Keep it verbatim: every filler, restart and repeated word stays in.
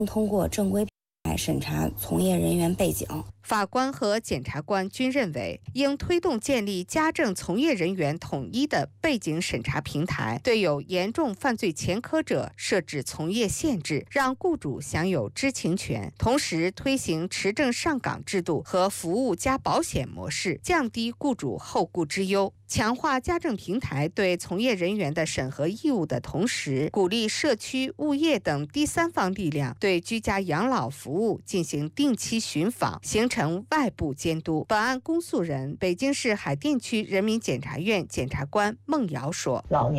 通过正规来审查从业人员背景。 法官和检察官均认为，应推动建立家政从业人员统一的背景审查平台，对有严重犯罪前科者设置从业限制，让雇主享有知情权。同时，推行持证上岗制度和服务加保险模式，降低雇主后顾之忧。强化家政平台对从业人员的审核义务的同时，鼓励社区、物业等第三方力量对居家养老服务进行定期巡访，形成外部监督。本案公诉人北京市海淀区人民检察院检察官孟瑶说：“ 老年